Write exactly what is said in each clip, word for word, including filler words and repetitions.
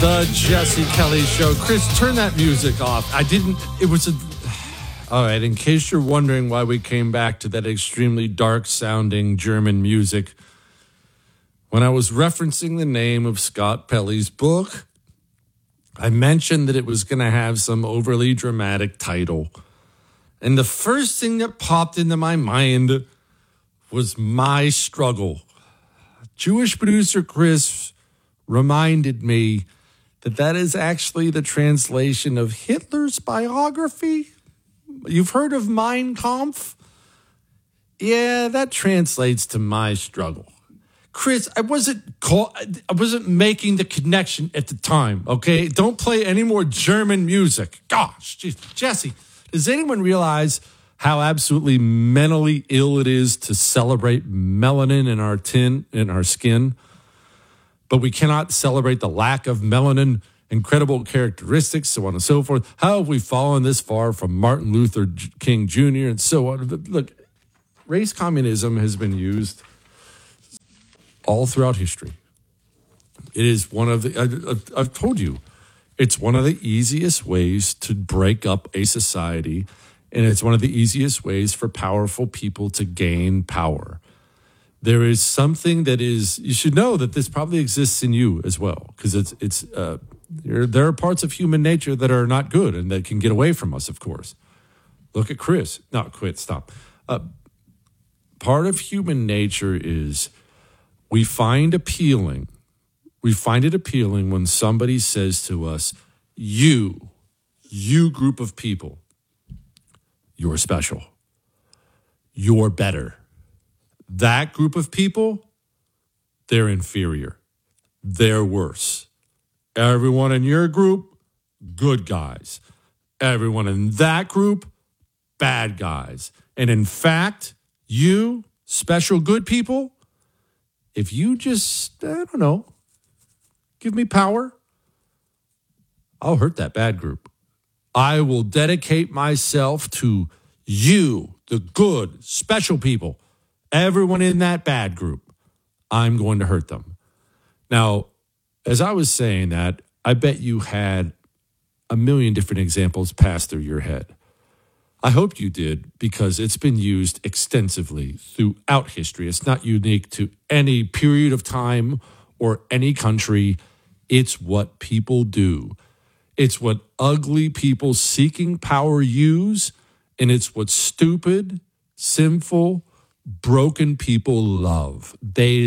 The Jesse Kelly Show. Chris, turn that music off. I didn't, it was a, all right, in case you're wondering why we came back to that extremely dark sounding German music, when I was referencing the name of Scott Pelley's book, I mentioned that it was going to have some overly dramatic title. And the first thing that popped into my mind was My Struggle. Jewish producer Chris reminded me that that is actually the translation of Hitler's biography. You've heard of Mein Kampf? Yeah, that translates to My Struggle. Chris, I wasn't call, I wasn't making the connection at the time, okay? Don't play any more German music. Gosh, geez. Jesse, does anyone realize how absolutely mentally ill it is to celebrate melanin in our tin, in our skin? But we cannot celebrate the lack of melanin, incredible characteristics, so on and so forth. How have we fallen this far from Martin Luther King Junior and so on? Look, race communism has been used all throughout history. It is one of the, I, I've told you, it's one of the easiest ways to break up a society, and it's one of the easiest ways for powerful people to gain power. There is something that is, you should know that this probably exists in you as well, because it's, it's, uh, there, there are parts of human nature that are not good and that can get away from us, of course. Look at Chris. No, quit, stop. Uh, part of human nature is we find appealing, we find it appealing when somebody says to us, you, you group of people, you're special, you're better. That group of people, they're inferior. They're worse. Everyone in your group, good guys. Everyone in that group, bad guys. And in fact, you, special good people, if you just, I don't know, give me power, I'll hurt that bad group. I will dedicate myself to you, the good, special people. Everyone in that bad group, I'm going to hurt them. Now, as I was saying that, I bet you had a million different examples pass through your head. I hope you did, because it's been used extensively throughout history. It's not unique to any period of time or any country. It's what people do. It's what ugly people seeking power use, and it's what stupid, sinful, broken people love. They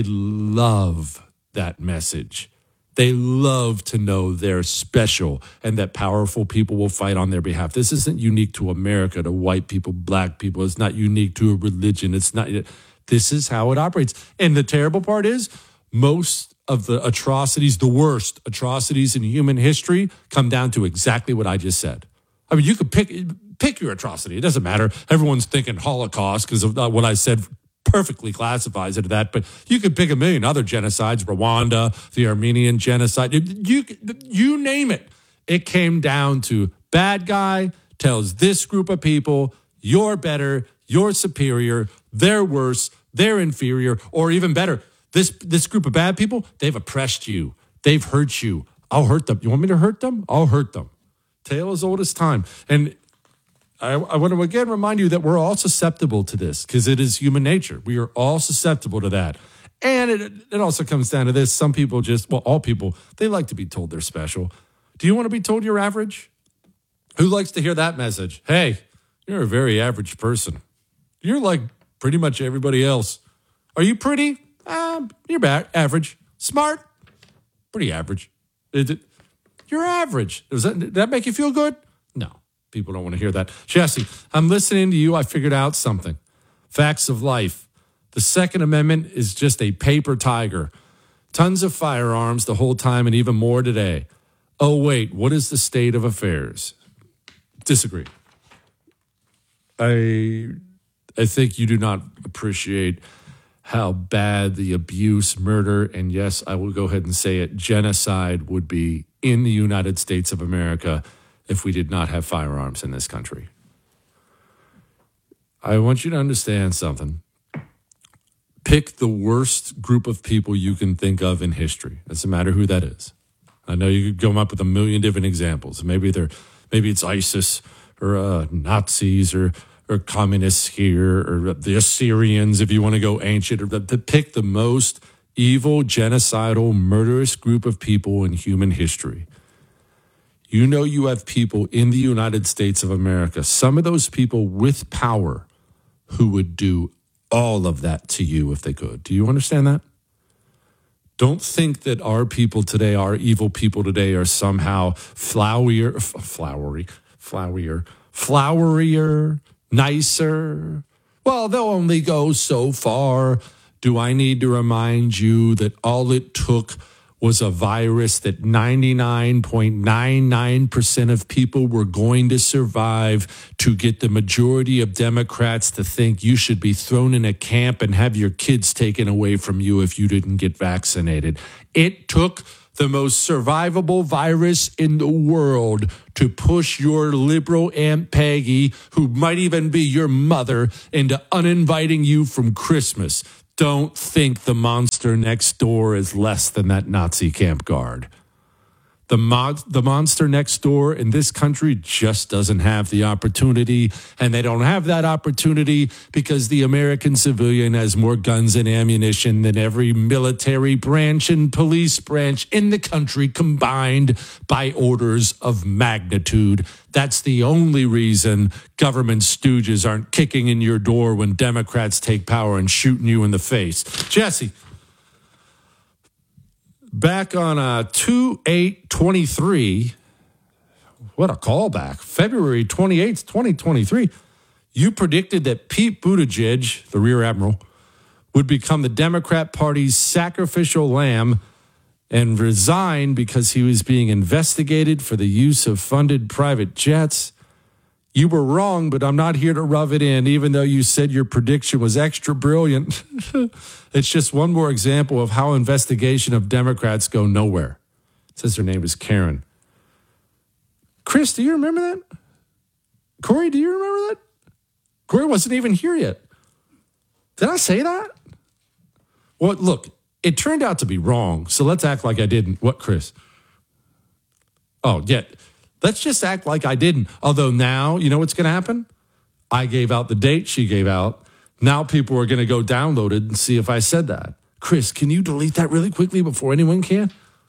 love that message. They love to know they're special and that powerful people will fight on their behalf. This isn't unique to America, to white people, black people. It's not unique to a religion. It's not. This is how it operates. And the terrible part is most of the atrocities, the worst atrocities in human history, come down to exactly what I just said. I mean, you could pick pick your atrocity. It doesn't matter. Everyone's thinking Holocaust because of what I said perfectly classifies it as that. But you could pick a million other genocides, Rwanda, the Armenian genocide. You, you name it. It came down to bad guy tells this group of people, you're better, you're superior, they're worse, they're inferior, or even better, this, this group of bad people, they've oppressed you. They've hurt you. I'll hurt them. You want me to hurt them? I'll hurt them. Tale as old as time. And I, I want to again remind you that we're all susceptible to this because it is human nature. We are all susceptible to that. And it, it also comes down to this. Some people just, well, all people, they like to be told they're special. Do you want to be told you're average? Who likes to hear that message? Hey, you're a very average person. You're like pretty much everybody else. Are you pretty? Um, you're bad, average. Smart? Pretty average. Is it, you're average. Does that, did that make you feel good? No. People don't want to hear that. Jesse, I'm listening to you. I figured out something. Facts of life. The Second Amendment is just a paper tiger. Tons of firearms the whole time and even more today. Oh, wait, what is the state of affairs? Disagree. I, I think you do not appreciate how bad the abuse, murder, and yes, I will go ahead and say it, genocide would be in the United States of America if we did not have firearms in this country. I want you to understand something. Pick the worst group of people you can think of in history. It doesn't matter who that is. I know you could come up with a million different examples. Maybe they're, maybe it's ISIS or uh, Nazis or or communists here or the Assyrians, if you want to go ancient, or to pick the most evil, genocidal, murderous group of people in human history. You know you have people in the United States of America, some of those people with power, who would do all of that to you if they could. Do you understand that? Don't think that our people today, our evil people today, are somehow flowerier, flowery, flowerier, flowerier, nicer. Well, they'll only go so far. Do I need to remind you that all it took was a virus that ninety-nine point nine nine percent of people were going to survive to get the majority of Democrats to think you should be thrown in a camp and have your kids taken away from you if you didn't get vaccinated? It took the most survivable virus in the world to push your liberal Aunt Peggy, who might even be your mother, into uninviting you from Christmas. Don't think the monster next door is less than that Nazi camp guard. The, mo- the monster next door in this country just doesn't have the opportunity, and they don't have that opportunity because the American civilian has more guns and ammunition than every military branch and police branch in the country combined by orders of magnitude. That's the only reason government stooges aren't kicking in your door when Democrats take power and shooting you in the face. Jesse. Back on uh, two eight twenty-three, what a callback, February twenty-eighth, twenty twenty-three, you predicted that Pete Buttigieg, the Rear Admiral, would become the Democrat Party's sacrificial lamb and resign because he was being investigated for the use of funded private jets. You were wrong, but I'm not here to rub it in, even though you said your prediction was extra brilliant. It's just one more example of how investigation of Democrats go nowhere. It says her name is Karen. Chris, do you remember that? Corey, do you remember that? Corey wasn't even here yet. Did I say that? Well, look, it turned out to be wrong, so let's act like I didn't. What, Chris? Oh, yeah. Let's just act like I didn't. Although now, you know what's going to happen? I gave out the date she gave out. Now people are going to go download it and see if I said that. Chris, can you delete that really quickly before anyone can?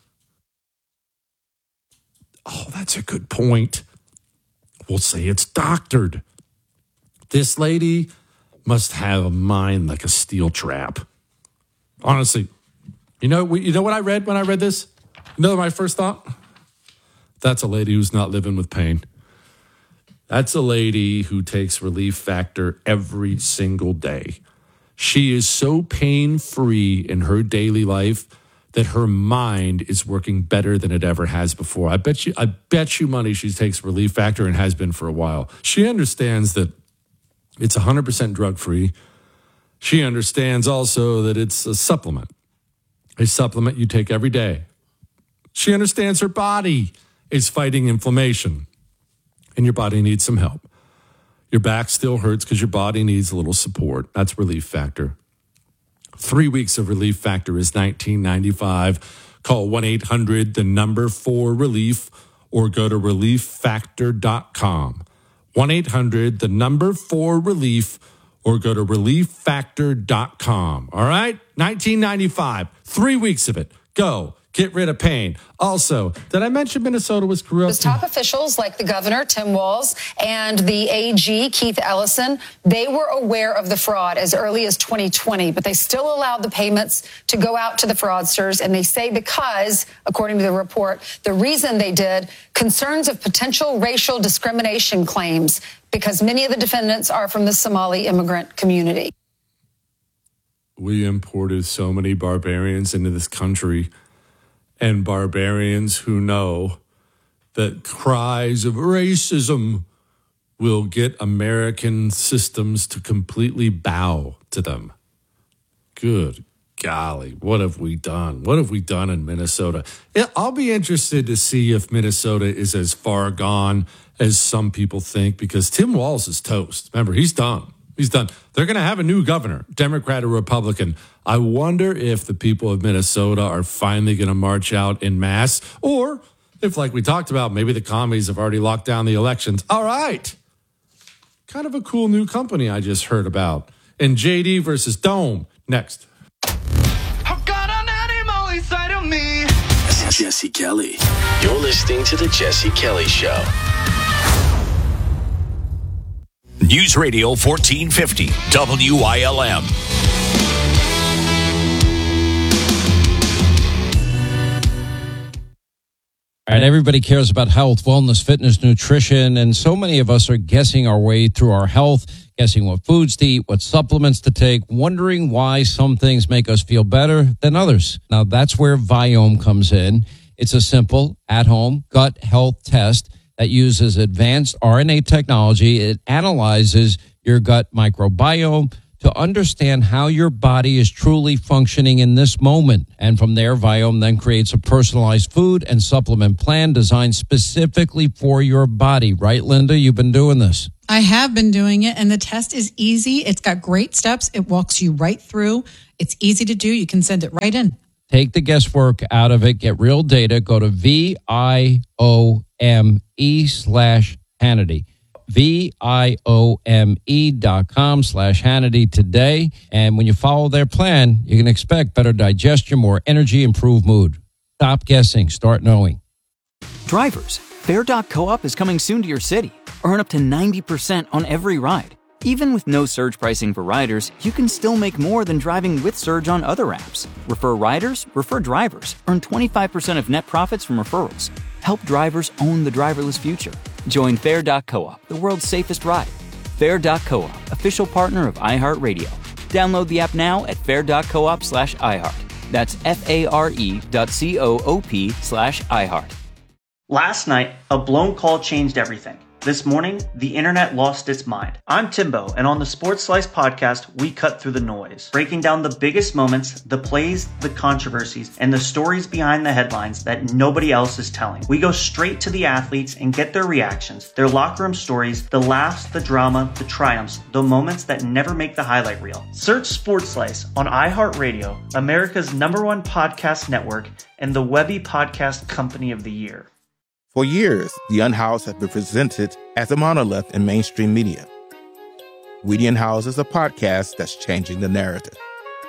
Oh, that's a good point. We'll say it's doctored. This lady must have a mind like a steel trap. Honestly, you know, you know what I read when I read this? You know my first thought? That's a lady who's not living with pain. That's a lady who takes Relief Factor every single day. She is so pain-free in her daily life that her mind is working better than it ever has before. I bet you, I bet you money she takes Relief Factor and has been for a while. She understands that it's one hundred percent drug-free. She understands also that it's a supplement, a supplement you take every day. She understands her body is fighting inflammation, and your body needs some help. Your back still hurts because your body needs a little support. That's Relief Factor. Three weeks of Relief Factor is nineteen ninety-five dollars. Call one eight hundred, the number four relief, or go to relief factor dot com. one eight hundred, the number four relief, or go to relief factor dot com. All right? nineteen ninety-five dollars. Three weeks of it. Go. Get rid of pain. Also, did I mention Minnesota was corrupt? Those top officials like the governor, Tim Walz, and the A G, Keith Ellison, they were aware of the fraud as early as twenty twenty, but they still allowed the payments to go out to the fraudsters. And they say because, according to the report, the reason they did, concerns of potential racial discrimination claims, because many of the defendants are from the Somali immigrant community. We imported so many barbarians into this country, and barbarians who know that cries of racism will get American systems to completely bow to them. Good golly, what have we done? What have we done in Minnesota? I'll be interested to see if Minnesota is as far gone as some people think, because Tim Walz is toast. Remember, he's done. He's done. They're going to have a new governor, Democrat or Republican. I wonder if the people of Minnesota are finally going to march out en masse, or if, like we talked about, maybe the commies have already locked down the elections. All right. Kind of a cool new company I just heard about. And J D versus Dome, next. I've got an animal inside of me. This is Jesse Kelly. You're listening to The Jesse Kelly Show. News Radio fourteen fifty, W I L M. All right, everybody cares about health, wellness, fitness, nutrition, and so many of us are guessing our way through our health, guessing what foods to eat, what supplements to take, wondering why some things make us feel better than others. Now, that's where Viome comes in. It's a simple, at-home gut health test that uses advanced R N A technology. It analyzes your gut microbiome to understand how your body is truly functioning in this moment. And from there, Viome then creates a personalized food and supplement plan designed specifically for your body. Right, Linda? You've been doing this. I have been doing it, and the test is easy. It's got great steps. It walks you right through. It's easy to do. You can send it right in. Take the guesswork out of it. Get real data. Go to V I O M E slash Hannity. V-I-O-M-E dot com slash Hannity today. And when you follow their plan, you can expect better digestion, more energy, improved mood. Stop guessing. Start knowing. Drivers, Fair dot coop is coming soon to your city. Earn up to ninety percent on every ride. Even with no surge pricing for riders, you can still make more than driving with Surge on other apps. Refer riders, refer drivers. Earn twenty-five percent of net profits from referrals. Help drivers own the driverless future. Join Fair dot coop, the world's safest ride. Fair dot coop, official partner of iHeartRadio. Download the app now at fair dot coop slash iHeart. That's F-A-R-E dot C-O-O-P slash iHeart. Last night, a blown call changed everything. This morning, the internet lost its mind. I'm Timbo, and on the Sports Slice podcast, we cut through the noise, breaking down the biggest moments, the plays, the controversies, and the stories behind the headlines that nobody else is telling. We go straight to the athletes and get their reactions, their locker room stories, the laughs, the drama, the triumphs, the moments that never make the highlight reel. Search Sports Slice on iHeartRadio, America's number one podcast network, and the Webby Podcast Company of the Year. For years, The Unhoused have been presented as a monolith in mainstream media. We the Unhoused is a podcast that's changing the narrative.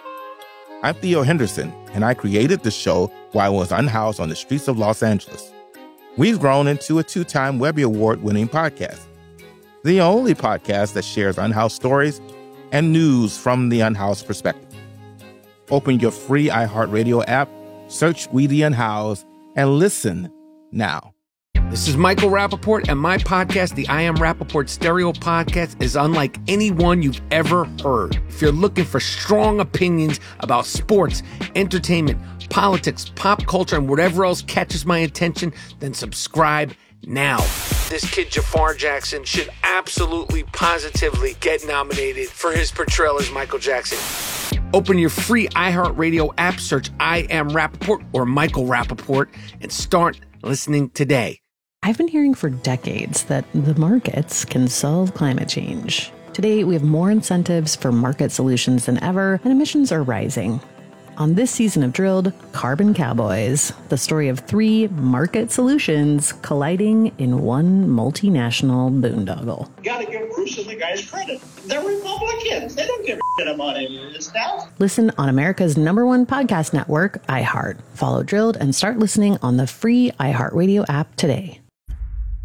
I'm Theo Henderson, and I created the show while I was unhoused on the streets of Los Angeles. We've grown into a two-time Webby Award-winning podcast, the only podcast that shares unhoused stories and news from the unhoused perspective. Open your free iHeartRadio app, search We the Unhoused, and listen now. This is Michael Rappaport, and my podcast, the I Am Rappaport Stereo Podcast, is unlike any one you've ever heard. If you're looking for strong opinions about sports, entertainment, politics, pop culture, and whatever else catches my attention, then subscribe now. This kid, Jafar Jackson, should absolutely, positively get nominated for his portrayal as Michael Jackson. Open your free iHeartRadio app, search I Am Rappaport or Michael Rappaport, and start listening today. I've been hearing for decades that the markets can solve climate change. Today, we have more incentives for market solutions than ever, and emissions are rising. On this season of Drilled, Carbon Cowboys, the story of three market solutions colliding in one multinational boondoggle. You gotta give Bruce and the guys credit. They're Republicans. They don't give a shit about any of this stuff. Listen on America's number one podcast network, iHeart. Follow Drilled and start listening on the free iHeartRadio app today.